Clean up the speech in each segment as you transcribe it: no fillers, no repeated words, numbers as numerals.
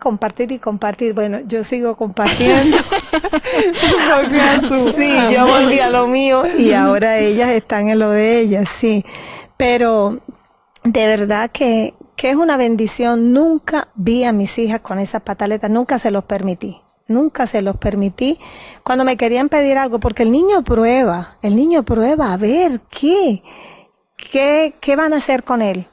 compartir y compartir. Bueno, yo sigo compartiendo. Volví a su... Sí, yo volví a lo mío y ahora ellas están en lo de ellas, sí. Pero de verdad que es una bendición. Nunca vi a mis hijas con esas pataletas, nunca se los permití. Nunca se los permití cuando me querían pedir algo, porque el niño prueba a ver qué van a hacer con él.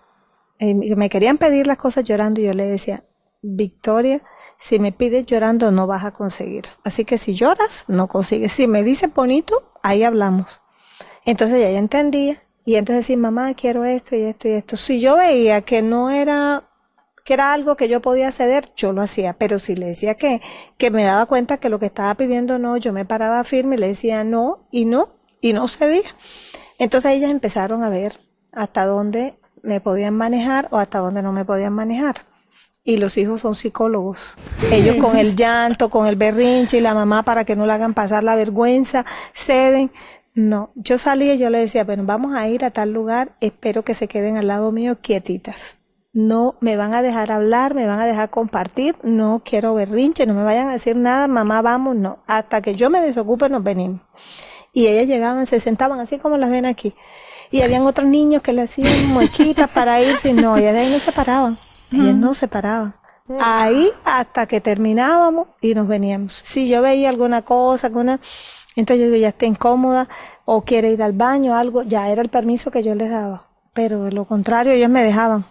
Me querían pedir las cosas llorando y yo le decía, Victoria, si me pides llorando no vas a conseguir. Así que si lloras, no consigues. Si me dices bonito, ahí hablamos. Entonces ella entendía y entonces decía, mamá, quiero esto y esto y esto. Si yo veía que no era... que era algo que yo podía ceder, yo lo hacía, pero si le decía que me daba cuenta que lo que estaba pidiendo no, yo me paraba firme y le decía no, y no cedía. Entonces ellas empezaron a ver hasta dónde me podían manejar o hasta dónde no me podían manejar. Y los hijos son psicólogos. Ellos con el llanto, con el berrinche y la mamá para que no le hagan pasar la vergüenza, ceden. No, yo salía y yo le decía, bueno, vamos a ir a tal lugar, espero que se queden al lado mío quietitas. No me van a dejar hablar, me van a dejar compartir, no quiero berrinche, no me vayan a decir nada, mamá, vamos, no. Hasta que yo me desocupe nos venimos. Y ellas llegaban, se sentaban así como las ven aquí. Y habían otros niños que le hacían muequitas para irse, no, ellas de ahí no se paraban. Ellas no se paraban. Ahí hasta que terminábamos y nos veníamos. Si yo veía alguna cosa, entonces yo digo, ya está incómoda o quiere ir al baño, algo, ya era el permiso que yo les daba. Pero de lo contrario, ellos me dejaban.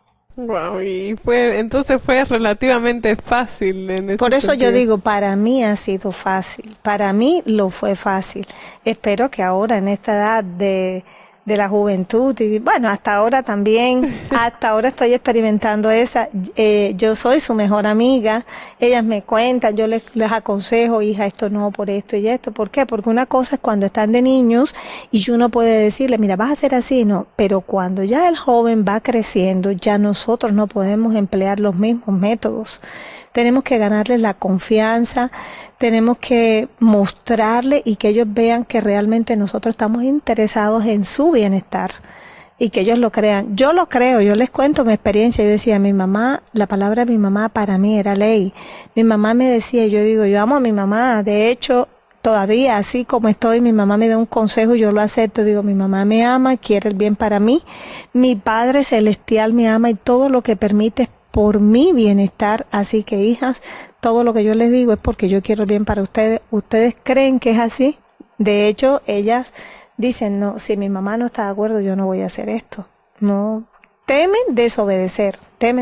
Wow, y entonces fue relativamente fácil en ese Por eso sentido. yo digo, para mí ha sido fácil. Para mí lo fue fácil. Espero que ahora en esta edad de la juventud y bueno, hasta ahora también, hasta ahora estoy experimentando esa, yo soy su mejor amiga, ellas me cuentan, yo les aconsejo, hija, esto no, por esto y esto, ¿por qué? Porque una cosa es cuando están de niños y uno puede decirle, mira, vas a hacer así, no, pero cuando ya el joven va creciendo, ya nosotros no podemos emplear los mismos métodos. Tenemos que ganarles la confianza, tenemos que mostrarle y que ellos vean que realmente nosotros estamos interesados en su bienestar y que ellos lo crean. Yo lo creo, yo les cuento mi experiencia. Yo decía, mi mamá, la palabra de mi mamá para mí era ley. Mi mamá me decía, yo digo, yo amo a mi mamá. De hecho, todavía así como estoy, mi mamá me da un consejo y yo lo acepto. Digo, mi mamá me ama, quiere el bien para mí. Mi Padre Celestial me ama y todo lo que permite es por mi bienestar, así que hijas, todo lo que yo les digo es porque yo quiero el bien para ustedes. ¿Ustedes creen que es así? De hecho, ellas dicen, no, si mi mamá no está de acuerdo, yo no voy a hacer esto. No, temen desobedecer,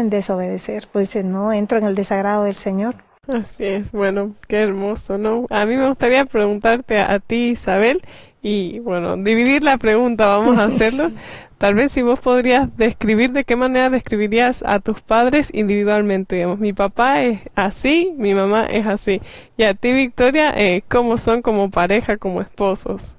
pues dicen, no, entro en el desagrado del Señor. Así es, bueno, qué hermoso, ¿no? A mí me gustaría preguntarte a ti, Isabel, y bueno, dividir la pregunta, vamos a hacerlo. Tal vez si vos podrías describir de qué manera describirías a tus padres individualmente. Digamos, mi papá es así, mi mamá es así. Y a ti, Victoria, ¿cómo son como pareja, como esposos?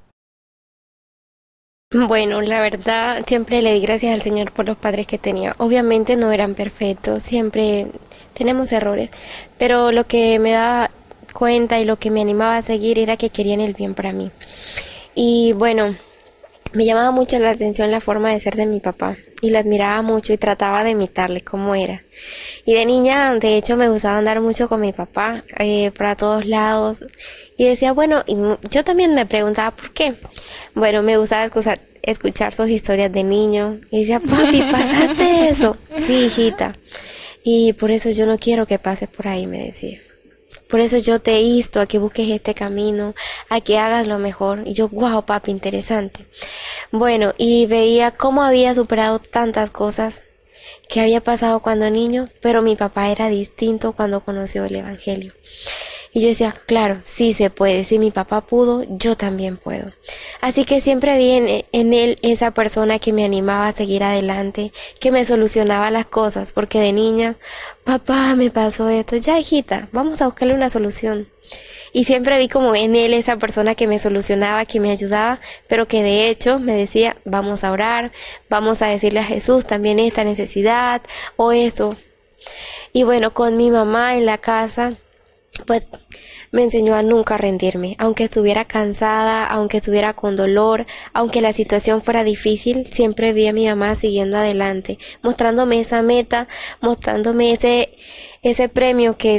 Bueno, la verdad, siempre le di gracias al Señor por los padres que tenía. Obviamente no eran perfectos, siempre tenemos errores, pero lo que me daba cuenta y lo que me animaba a seguir era que querían el bien para mí. Y bueno, me llamaba mucho la atención la forma de ser de mi papá y la admiraba mucho y trataba de imitarle como era. Y de niña, de hecho, me gustaba andar mucho con mi papá para todos lados y decía, bueno, y yo también me preguntaba por qué. Bueno, me gustaba escuchar sus historias de niño y decía, papi, ¿pasaste eso? Sí, hijita. Y por eso yo no quiero que pases por ahí, me decía. Por eso yo te insto a que busques este camino, a que hagas lo mejor. Y yo, wow, papi, interesante. Bueno, y veía cómo había superado tantas cosas que había pasado cuando niño, pero mi papá era distinto cuando conoció el Evangelio. Y yo decía, claro, sí se puede, si mi papá pudo, yo también puedo. Así que siempre vi en él esa persona que me animaba a seguir adelante, que me solucionaba las cosas, porque de niña, papá, me pasó esto, ya hijita, vamos a buscarle una solución. Y siempre vi como en él esa persona que me solucionaba, que me ayudaba, pero que de hecho me decía, vamos a orar, vamos a decirle a Jesús también esta necesidad o eso. Y bueno, con mi mamá en la casa, pues me enseñó a nunca rendirme, aunque estuviera cansada, aunque estuviera con dolor, aunque la situación fuera difícil, siempre vi a mi mamá siguiendo adelante, mostrándome esa meta, mostrándome ese premio que